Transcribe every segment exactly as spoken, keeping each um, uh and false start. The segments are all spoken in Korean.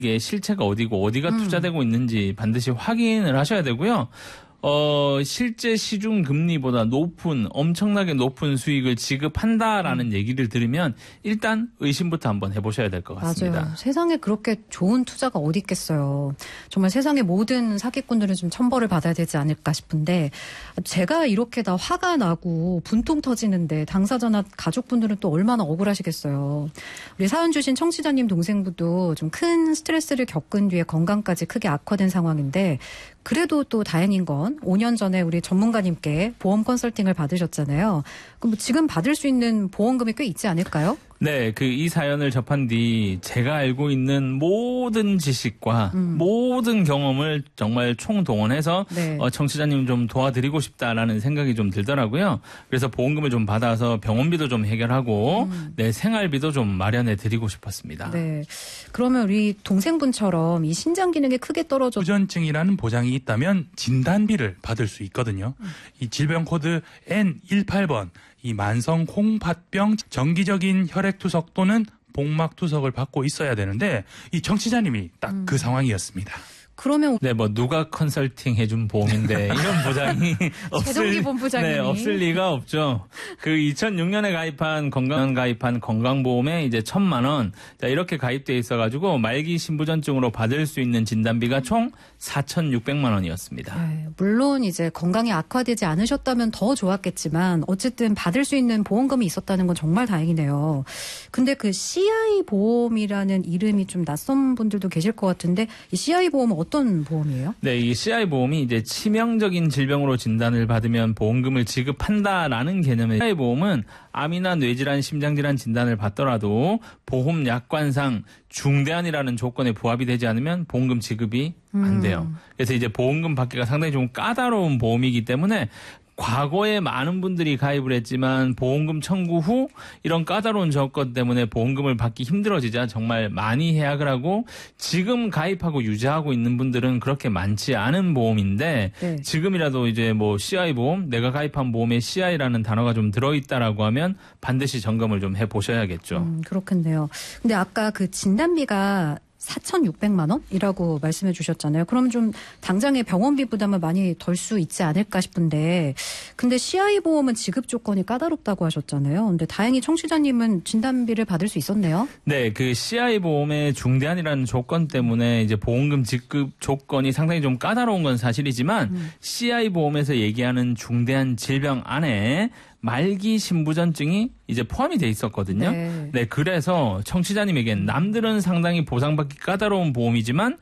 이게 실체가 어디고 어디가 음. 투자되고 있는지 반드시 확인을 하셔야 되고요. 어, 실제 시중 금리보다 높은, 엄청나게 높은 수익을 지급한다라는 음. 얘기를 들으면 일단 의심부터 한번 해보셔야 될 것 같습니다. 맞아요. 세상에 그렇게 좋은 투자가 어디 있겠어요. 정말 세상의 모든 사기꾼들은 좀 천벌을 받아야 되지 않을까 싶은데 제가 이렇게 다 화가 나고 분통 터지는데 당사자나 가족분들은 또 얼마나 억울하시겠어요. 우리 사연 주신 청취자님 동생분도 좀 큰 스트레스를 겪은 뒤에 건강까지 크게 악화된 상황인데 그래도 또 다행인 건 오 년 전에 우리 전문가님께 보험 컨설팅을 받으셨잖아요. 그럼 지금 받을 수 있는 보험금이 꽤 있지 않을까요? 네, 그 이 사연을 접한 뒤 제가 알고 있는 모든 지식과 음. 모든 경험을 정말 총동원해서 네. 어, 청취자님 좀 도와드리고 싶다라는 생각이 좀 들더라고요. 그래서 보험금을 좀 받아서 병원비도 좀 해결하고 음. 내 생활비도 좀 마련해 드리고 싶었습니다. 네, 그러면 우리 동생분처럼 이 신장 기능이 크게 떨어져 후전증이라는 보장이 있다면 진단비를 받을 수 있거든요. 음. 이 질병 코드 엔 십팔 번. 이 만성 콩팥병 정기적인 혈액투석 또는 복막투석을 받고 있어야 되는데 이 청취자님이 딱 그 음. 상황이었습니다. 그러면 네, 뭐 누가 컨설팅 해준 보험인데 이런 보장이 없을 본부장님이. 네, 없을 리가 없죠. 그 이천육 년에 가입한 건강 가입한 건강보험에 이제 천만 원, 자 이렇게 가입돼 있어가지고 말기 신부전증으로 받을 수 있는 진단비가 총 사천육백만 원이었습니다. 네, 물론 이제 건강이 악화되지 않으셨다면 더 좋았겠지만 어쨌든 받을 수 있는 보험금이 있었다는 건 정말 다행이네요. 근데 그 씨아이 보험이라는 이름이 좀 낯선 분들도 계실 것 같은데 이 씨아이 보험은 어떤 보험이에요? 네, 이 씨아이 보험이 이제 치명적인 질병으로 진단을 받으면 보험금을 지급한다라는 개념의 씨아이 보험은 암이나 뇌질환, 심장질환 진단을 받더라도 보험 약관상 중대한이라는 조건에 부합이 되지 않으면 보험금 지급이 안 돼요. 음. 그래서 이제 보험금 받기가 상당히 좀 까다로운 보험이기 때문에 과거에 많은 분들이 가입을 했지만 보험금 청구 후 이런 까다로운 조건 때문에 보험금을 받기 힘들어지자 정말 많이 해약을 하고 지금 가입하고 유지하고 있는 분들은 그렇게 많지 않은 보험인데 네. 지금이라도 이제 뭐 씨아이 보험, 내가 가입한 보험에 씨아이라는 단어가 좀 들어있다라고 하면 반드시 점검을 좀 해보셔야겠죠. 음, 그렇겠네요. 근데 아까 그 진단비가 사천육백만 원이라고 말씀해 주셨잖아요. 그럼 좀 당장의 병원비 부담을 많이 덜 수 있지 않을까 싶은데 근데 씨아이 보험은 지급 조건이 까다롭다고 하셨잖아요. 근데 다행히 청취자님은 진단비를 받을 수 있었네요. 네, 그 씨아이 보험의 중대한이라는 조건 때문에 이제 보험금 지급 조건이 상당히 좀 까다로운 건 사실이지만 음. 씨아이 보험에서 얘기하는 중대한 질병 안에 말기 신부전증이 이제 포함이 돼 있었거든요. 네. 네, 그래서 청취자님에겐 남들은 상당히 보상받기 까다로운 보험이지만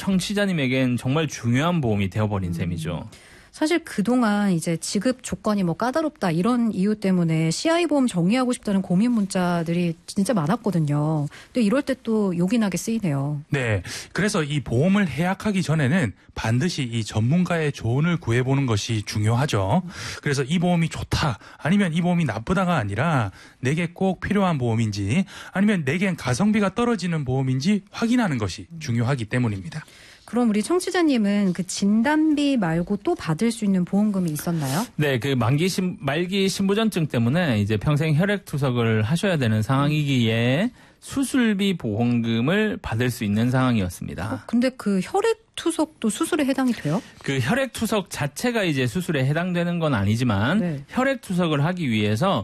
청취자님에겐 정말 중요한 보험이 되어버린 음. 셈이죠. 사실 그동안 이제 지급 조건이 뭐 까다롭다 이런 이유 때문에 씨아이 보험 정리하고 싶다는 고민 문자들이 진짜 많았거든요. 근데 이럴 때 또 요긴하게 쓰이네요. 네. 그래서 이 보험을 해약하기 전에는 반드시 이 전문가의 조언을 구해보는 것이 중요하죠. 그래서 이 보험이 좋다 아니면 이 보험이 나쁘다가 아니라 내게 꼭 필요한 보험인지 아니면 내겐 가성비가 떨어지는 보험인지 확인하는 것이 중요하기 때문입니다. 그럼 우리 청취자님은 그 진단비 말고 또 받을 수 있는 보험금이 있었나요? 네, 그 만기 신, 말기 신부전증 때문에 이제 평생 혈액 투석을 하셔야 되는 상황이기에 수술비 보험금을 받을 수 있는 상황이었습니다. 어, 근데 그 혈액 투석도 수술에 해당이 돼요? 그 혈액 투석 자체가 이제 수술에 해당되는 건 아니지만 네. 혈액 투석을 하기 위해서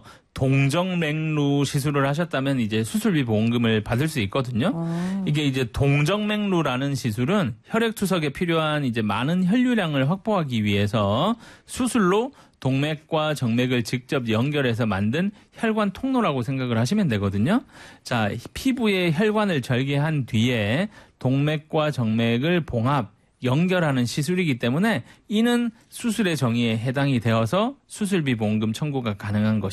동정맥루 시술을 하셨다면 이제 수술비 보험금을 받을 수 있거든요. 아. 이게 이제 동정맥루라는 시술은 혈액 투석에 필요한 이제 많은 혈류량을 확보하기 위해서 수술로 동맥과 정맥을 직접 연결해서 만든 혈관 통로라고 생각을 하시면 되거든요. 자, 피부에 혈관을 절개한 뒤에 동맥과 정맥을 봉합 연결하는 시술이기 때문에 이는 수술의 정의에 해당이 되어서 수술비 보험금 청구가 가능한 것입니다.